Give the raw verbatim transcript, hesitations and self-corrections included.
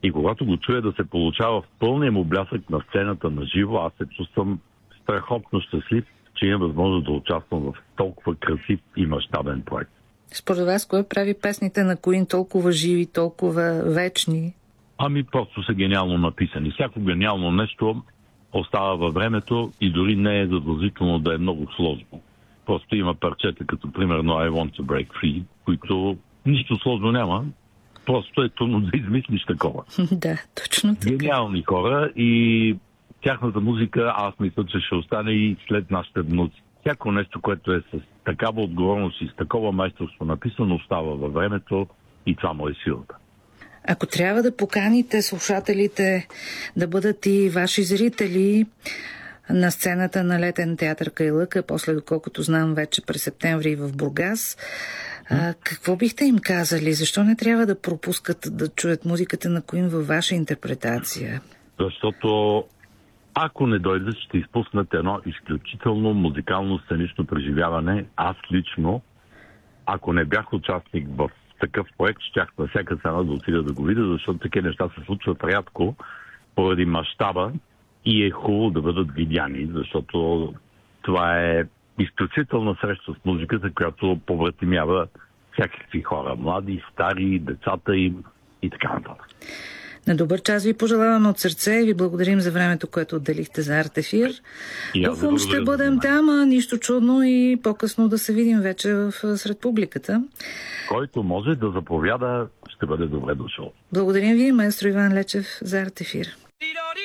И когато го чуя да се получава в пълния му блясък на сцената на живо, аз се чувствам страхотно щастлив, че имам възможност да участвам в толкова красив и мащабен проект. Според вас, кое прави песните на Queen толкова живи, толкова вечни? Ами просто са гениално написани. Всяко гениално нещо остава във времето и дори не е задължително да е много сложно. Просто има парчета, като примерно I Want to Break Free, които нищо сложно няма. Просто е трудно да измислиш такова. Да, точно така. Гениални хора и тяхната музика, аз мисля, че ще остане и след нашите внуци. Всяко нещо, което е с такава отговорност и с такова майсторство написано, остава във времето и това му е силата. Ако трябва да поканите слушателите да бъдат и ваши зрители на сцената на Летен театър Кайлъка, после доколкото знам вече през септември в Бургас, а, какво бихте им казали? Защо не трябва да пропускат да чуят музиката на Queen във ваша интерпретация? Защото ако не дойдат, ще изпуснат едно изключително музикално сценично преживяване. Аз лично, ако не бях участник в такъв проект, щях на всяка цена да отида да го видя, защото такива неща се случват рядко поради мащаба и е хубаво да бъдат видяни, защото това е изключителна среща с музиката, която побратимява всякакви хора, млади, стари, децата им и така нататък. На добър час ви пожелаваме от сърце и ви благодарим за времето, което отделихте за Артефир. Духом ще бъдем там, а нищо чудно и по-късно да се видим вече в, сред публиката. Който може да заповяда, ще бъде добре дошъл. Благодарим ви, маестро Иван Лечев, за Артефир.